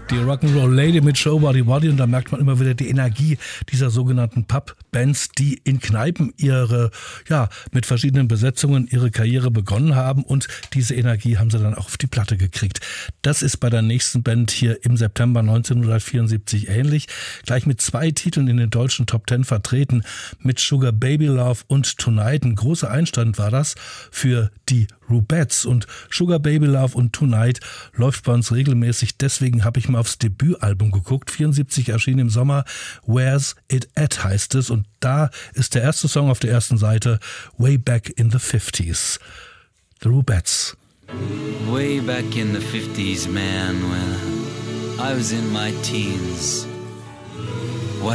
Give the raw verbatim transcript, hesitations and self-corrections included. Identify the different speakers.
Speaker 1: Die Rock'n'Roll Lady mit Show Body Body, und da merkt man immer wieder die Energie dieser sogenannten Pub-Bands, die in Kneipen ihre, ja, mit verschiedenen Besetzungen ihre Karriere begonnen haben, und diese Energie haben sie dann auch auf die Platte gekriegt. Das ist bei der nächsten Band hier im September neunzehnhundertvierundsiebzig ähnlich. Gleich mit zwei Titeln in den deutschen Top Ten vertreten, mit Sugar Baby Love und Tonight. Ein großer Einstand war das für die Rubettes, und Sugar Baby Love und Tonight läuft bei uns regelmäßig. Deswegen habe ich mal aufs Debütalbum geguckt. vierundsiebzig erschien im Sommer. Where's It At heißt es, und da ist der erste Song auf der ersten Seite, Way Back in the fifties. The Rubettes.
Speaker 2: Way back in the fifties, man, when I was in my teens.